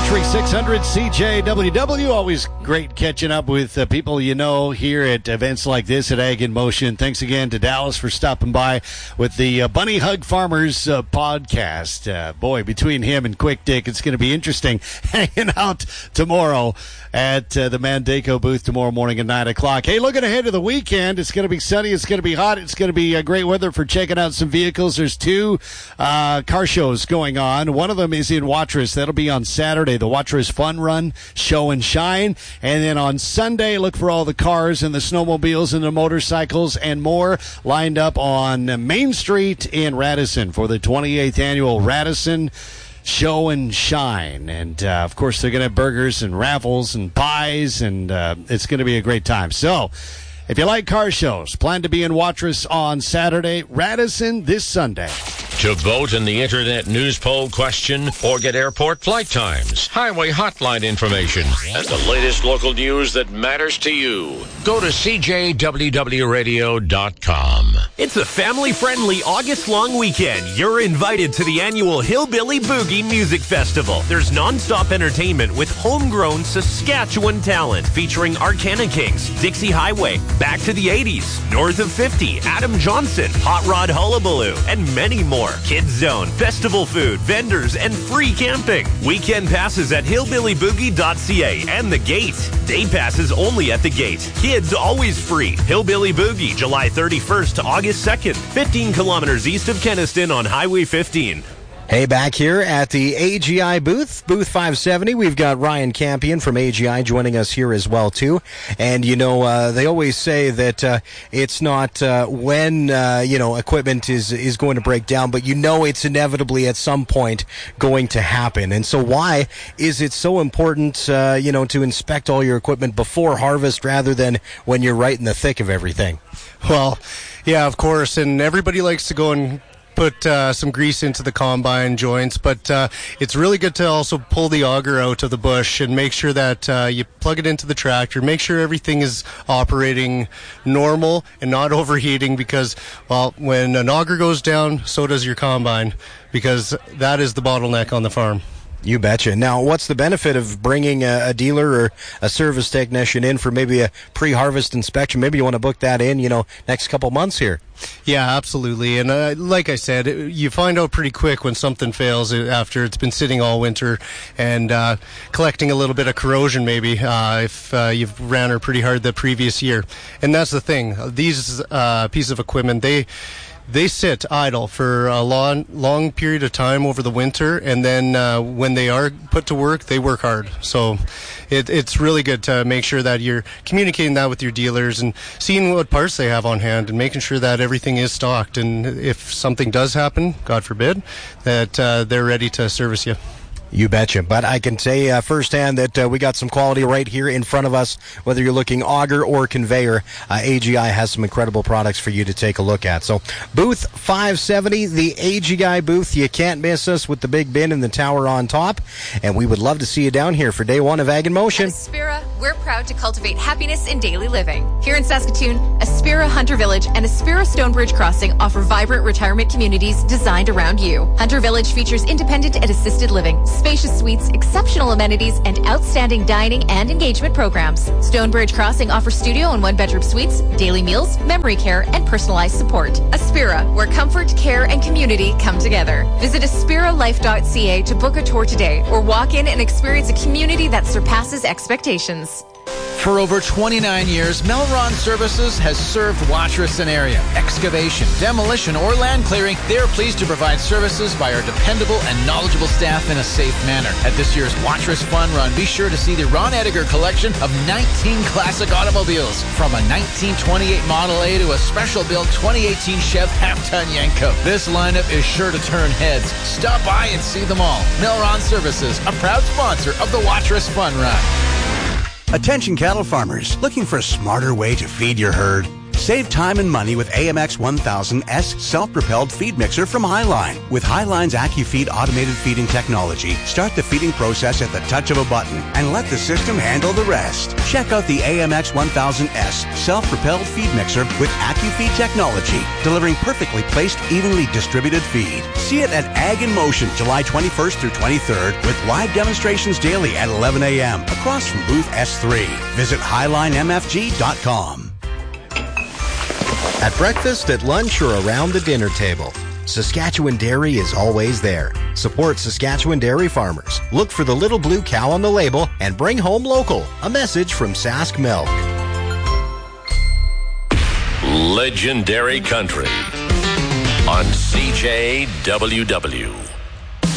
Country 600 CJWW. Always great catching up with people you know here at events like this at Ag in Motion. Thanks again to Dallas for stopping by with the Bunny Hug Farmers podcast. Boy, between him and Quick Dick, it's going to be interesting hanging out tomorrow at the Mandaco booth tomorrow morning at 9 o'clock. Hey, looking ahead to the weekend, it's going to be sunny, it's going to be hot, it's going to be great weather for checking out some vehicles. There's two car shows going on. One of them is in Watrous. That'll be on Saturday, the Watrous Fun Run, Show and Shine. And then on Sunday, look for all the cars and the snowmobiles and the motorcycles and more lined up on Main Street in Radisson for the 28th annual Radisson Show and Shine. And, of course, they're going to have burgers and raffles and pies, and it's going to be a great time. So, if you like car shows, plan to be in Watrous on Saturday, Radisson this Sunday. To vote in the Internet News Poll question or get airport flight times, highway hotline information, and the latest local news that matters to you, go to CJWWRadio.com. It's a family-friendly August-long weekend. You're invited to the annual Hillbilly Boogie Music Festival. There's non-stop entertainment with homegrown Saskatchewan talent featuring Arcana Kings, Dixie Highway, Back to the 80s, North of 50, Adam Johnson, Hot Rod Hullabaloo, and many more. Kids Zone, festival food, vendors, and free camping. Weekend passes at hillbillyboogie.ca and The Gate. Day passes only at The Gate. Kids always free. Hillbilly Boogie, July 31st to August 2nd, 15 kilometers east of Kenaston on Highway 15. Hey, back here at the AGI booth, booth 570, we've got Ryan Campion from AGI joining us here as well, too. And, you know, they always say that it's not when, equipment is going to break down, but you know it's inevitably at some point going to happen. And so why is it so important, to inspect all your equipment before harvest rather than when you're right in the thick of everything? Well, yeah, of course, and everybody likes to go and put some grease into the combine joints, but it's really good to also pull the auger out of the bush and make sure that you plug it into the tractor, make sure everything is operating normal and not overheating, because, well, when an auger goes down, so does your combine, because that is the bottleneck on the farm. You betcha. Now, what's the benefit of bringing a dealer or a service technician in for maybe a pre-harvest inspection? Maybe you want to book that in, next couple months here. Yeah, absolutely. And like I said, you find out pretty quick when something fails after it's been sitting all winter and collecting a little bit of corrosion maybe if you've ran her pretty hard the previous year. And that's the thing. These pieces of equipment, they sit idle for a long period of time over the winter, and then when they are put to work, they work hard. So it's really good to make sure that you're communicating that with your dealers and seeing what parts they have on hand and making sure that everything is stocked. And if something does happen, God forbid, that they're ready to service you. You betcha. But I can say firsthand that we got some quality right here in front of us. Whether you're looking auger or conveyor, AGI has some incredible products for you to take a look at. So, booth 570, the AGI booth. You can't miss us with the big bin and the tower on top. And we would love to see you down here for day one of Ag in Motion. At Aspira, we're proud to cultivate happiness in daily living. Here in Saskatoon, Aspira Hunter Village and Aspira Stonebridge Crossing offer vibrant retirement communities designed around you. Hunter Village features independent and assisted living, spacious suites, exceptional amenities, and outstanding dining and engagement programs. Stonebridge Crossing offers studio and one-bedroom suites, daily meals, memory care, and personalized support. Aspira, where comfort, care, and community come together. Visit aspiralife.ca to book a tour today or walk in and experience a community that surpasses expectations. For over 29 years, Melron Services has served Watrous area. Excavation, demolition, or land clearing, they are pleased to provide services by our dependable and knowledgeable staff in a safe manner. At this year's Watrous Fun Run, be sure to see the Ron Edgar collection of 19 classic automobiles, from a 1928 Model A to a special-built 2018 Chev half-ton Yenko. This lineup is sure to turn heads. Stop by and see them all. Melron Services, a proud sponsor of the Watrous Fun Run. Attention cattle farmers, looking for a smarter way to feed your herd? Save time and money with AMX 1000S self-propelled feed mixer from Highline. With Highline's AccuFeed automated feeding technology, start the feeding process at the touch of a button and let the system handle the rest. Check out the AMX 1000S self-propelled feed mixer with AccuFeed technology, delivering perfectly placed, evenly distributed feed. See it at Ag in Motion, July 21st through 23rd, with live demonstrations daily at 11 a.m. across from booth S3. Visit HighlineMFG.com. At breakfast, at lunch, or around the dinner table, Saskatchewan Dairy is always there. Support Saskatchewan dairy farmers. Look for the little blue cow on the label and bring home local. A message from Sask Milk. Legendary Country on CJWW.